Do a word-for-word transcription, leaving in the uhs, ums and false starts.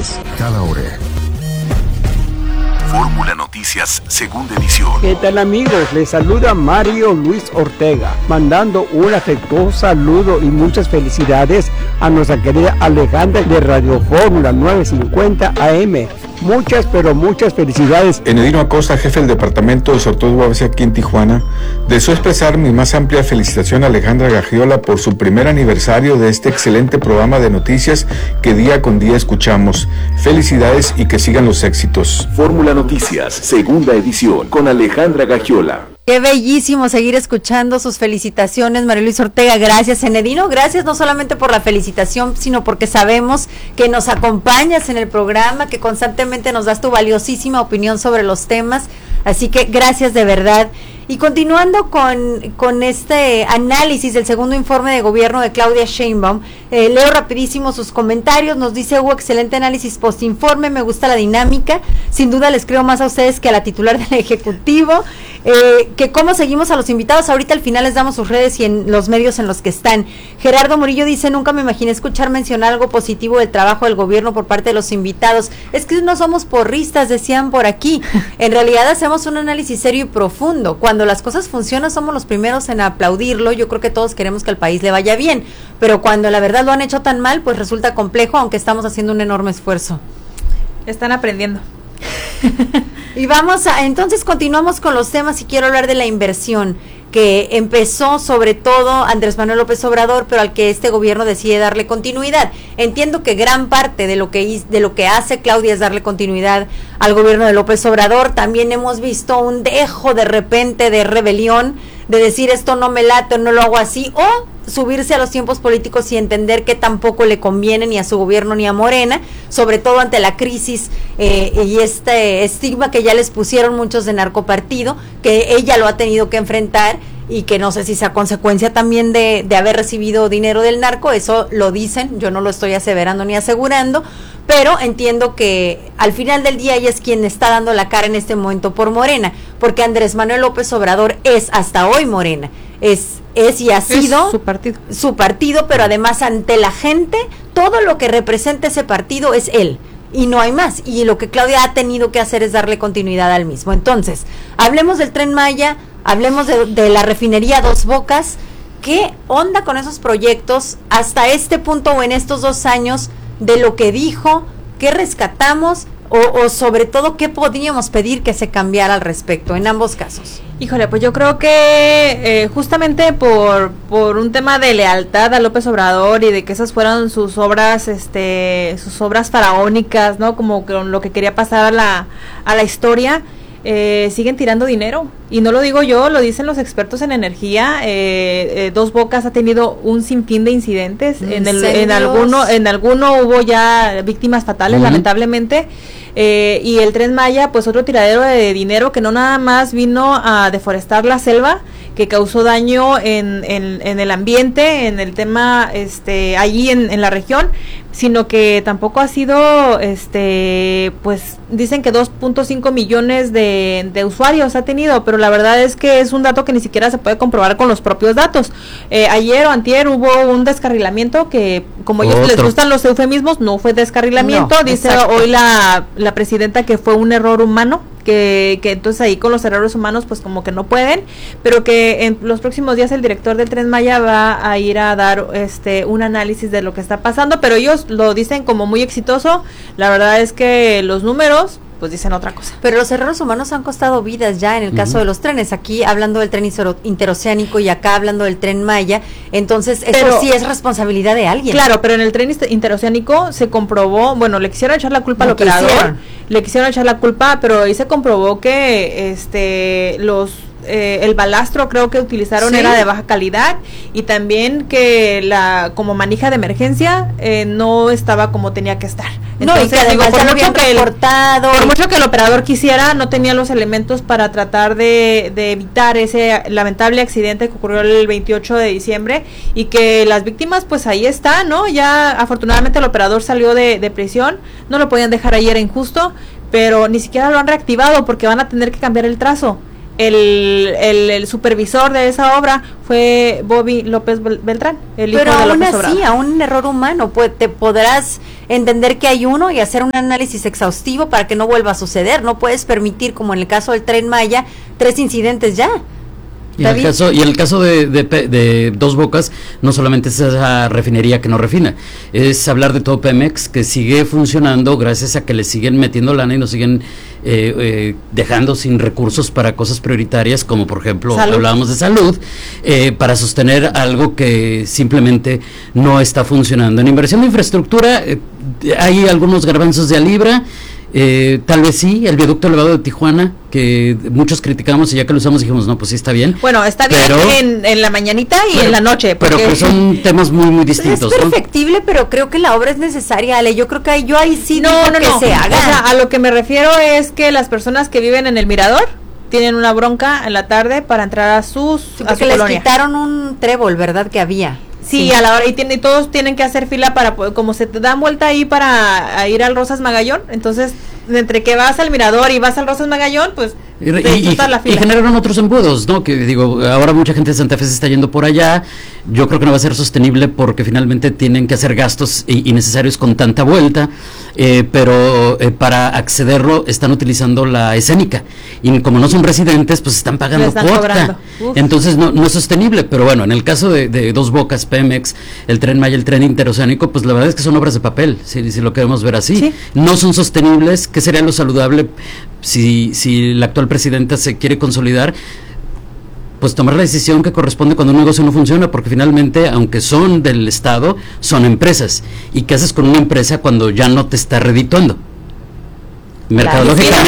noticias, cada hora. Fórmula Noticias, segunda edición. ¿Qué tal, amigos? Les saluda Mario Luis Ortega, mandando un afectuoso saludo y muchas felicidades a nuestra querida Alejandra de Radio Fórmula novecientos cincuenta A M. Muchas, pero muchas felicidades. Enedino Acosta, jefe del departamento de Sortudo A B C aquí en Tijuana, deseo expresar mi más amplia felicitación a Alejandra Gagiola por su primer aniversario de este excelente programa de noticias que día con día escuchamos. Felicidades y que sigan los éxitos. Fórmula Noticias, segunda edición, con Alejandra Gagiola. Qué bellísimo seguir escuchando sus felicitaciones, María Luis Ortega. Gracias, Enedino. Gracias no solamente por la felicitación, sino porque sabemos que nos acompañas en el programa, que constantemente nos das tu valiosísima opinión sobre los temas. Así que gracias de verdad. Y continuando con, con este análisis del segundo informe de gobierno de Claudia Sheinbaum, eh, leo rapidísimo sus comentarios. Nos dice Hugo, excelente análisis postinforme, me gusta la dinámica, sin duda les creo más a ustedes que a la titular del Ejecutivo. Eh, que cómo seguimos a los invitados, ahorita al final les damos sus redes y en los medios en los que están. Gerardo Murillo dice, nunca me imaginé escuchar mencionar algo positivo del trabajo del gobierno por parte de los invitados. Es que no somos porristas, decían por aquí. En realidad hacemos un análisis serio y profundo. Cuando las cosas funcionan somos los primeros en aplaudirlo. Yo creo que todos queremos que al país le vaya bien, pero cuando la verdad lo han hecho tan mal, pues resulta complejo, aunque estamos haciendo un enorme esfuerzo. Están aprendiendo. Y vamos a, entonces continuamos con los temas y quiero hablar de la inversión que empezó sobre todo Andrés Manuel López Obrador, pero al que este gobierno decide darle continuidad. Entiendo que gran parte de lo que de lo que hace Claudia es darle continuidad al gobierno de López Obrador. También hemos visto un dejo de repente de rebelión, de decir esto no me late, no lo hago así, o subirse a los tiempos políticos y entender que tampoco le conviene ni a su gobierno ni a Morena, sobre todo ante la crisis eh, y este estigma que ya les pusieron muchos de narcopartido, que ella lo ha tenido que enfrentar y que no sé si sea consecuencia también de, de haber recibido dinero del narco, eso lo dicen, yo no lo estoy aseverando ni asegurando, pero entiendo que al final del día ella es quien está dando la cara en este momento por Morena, porque Andrés Manuel López Obrador es hasta hoy Morena, es es y ha sido es su partido, su partido, pero además ante la gente, todo lo que representa ese partido es él, y no hay más, y lo que Claudia ha tenido que hacer es darle continuidad al mismo. Entonces, hablemos del Tren Maya, hablemos de, de la refinería Dos Bocas. ¿Qué onda con esos proyectos hasta este punto o en estos dos años de lo que dijo, qué rescatamos o, o sobre todo qué podríamos pedir que se cambiara al respecto en ambos casos? Híjole, pues yo creo que eh, justamente por por un tema de lealtad a López Obrador y de que esas fueran sus obras, este, sus obras faraónicas, ¿no? Como con lo que quería pasar a la a la historia. Eh, siguen tirando dinero y no lo digo yo, lo dicen los expertos en energía. eh, eh, Dos Bocas ha tenido un sinfín de incidentes, en, el, en alguno en alguno hubo ya víctimas fatales, uh-huh. lamentablemente. Eh, y el Tren Maya, pues otro tiradero de dinero que no nada más vino a deforestar la selva, que causó daño en, en, en el ambiente, en el tema este allí en, en la región, sino que tampoco ha sido, este pues dicen que dos punto cinco millones de, de usuarios ha tenido, pero la verdad es que es un dato que ni siquiera se puede comprobar con los propios datos. Eh, ayer o antier hubo un descarrilamiento que, como a ellos les gustan los eufemismos, no fue descarrilamiento, no, dice exacto. Hoy la, la presidenta que fue un error humano, que, que entonces ahí con los errores humanos pues como que no pueden, pero que en los próximos días el director del Tren Maya va a ir a dar este un análisis de lo que está pasando, pero ellos lo dicen como muy exitoso. La verdad es que los números pues dicen otra cosa. Pero los errores humanos han costado vidas ya en el uh-huh. caso de los trenes, aquí hablando del tren interoceánico y acá hablando del Tren Maya, entonces eso pero, sí es responsabilidad de alguien. Claro, pero en el tren interoceánico se comprobó, bueno, le quisieron echar la culpa no al operador, quisieron. le quisieron echar la culpa, pero ahí se comprobó que este los Eh, el balastro creo que utilizaron sí. era de baja calidad y también que la como manija de emergencia eh, no estaba como tenía que estar. Entonces, no, y que digo, por, mucho que el, por mucho que el operador quisiera, no tenía los elementos para tratar de, de evitar ese lamentable accidente que ocurrió el veintiocho de diciembre y que las víctimas pues ahí están, ¿no? Ya afortunadamente el operador salió de, de prisión, no lo podían dejar ahí, era injusto, pero ni siquiera lo han reactivado porque van a tener que cambiar el trazo. el, el, el supervisor de esa obra fue Bobby López Beltrán, el hijo Pero de aún López así, Obrador. aún un error humano, pues te podrás entender que hay uno y hacer un análisis exhaustivo para que no vuelva a suceder. No puedes permitir, como en el caso del Tren Maya, tres incidentes ya. Y en el caso, y en el caso de, de, de Dos Bocas, no solamente es esa refinería que no refina, es hablar de todo Pemex, que sigue funcionando gracias a que le siguen metiendo lana y nos siguen eh, eh, dejando sin recursos para cosas prioritarias, como por ejemplo, salud. Hablábamos de salud, eh, para sostener algo que simplemente no está funcionando. En inversión de infraestructura, eh, hay algunos garbanzos de a libra. Eh, tal vez sí, el viaducto elevado de Tijuana, que muchos criticamos y ya que lo usamos dijimos, no, pues sí está bien. Bueno, está bien pero, en, en la mañanita y pero, en la noche. Porque pero que son temas muy, muy distintos. Es perfectible, ¿no? Pero creo que la obra es necesaria, Ale. Yo creo que ahí, yo ahí sí no, digo no, que no. se haga. O sea, a lo que me refiero es que las personas que viven en el Mirador tienen una bronca en la tarde para entrar a sus sí, a su les colonia. Quitaron un trébol, ¿verdad? Que había. Sí, sí, a la hora, y, tiene, y todos tienen que hacer fila para, como se te dan vuelta ahí para a ir al Rosas Magallón, entonces, entre que vas al Mirador y vas al Rosas Magallón, pues, y, y, la fila. Y generaron otros embudos, ¿no? Que digo, ahora mucha gente de Santa Fe se está yendo por allá, yo creo que no va a ser sostenible porque finalmente tienen que hacer gastos innecesarios con tanta vuelta, eh, pero eh, para accederlo están utilizando la escénica, y como no son residentes, pues están pagando están cuota, entonces no, no es sostenible, pero bueno, en el caso de, de Dos Bocas, Pemex, el Tren Maya, el Tren Interoceánico, pues la verdad es que son obras de papel, si, si lo queremos ver así, ¿sí? No son sostenibles. ¿Qué sería lo saludable si, si la actual presidenta se quiere consolidar? Pues tomar la decisión que corresponde cuando un negocio no funciona, porque finalmente, aunque son del Estado, son empresas. ¿Y qué haces con una empresa cuando ya no te está redituando? Mercadológicamente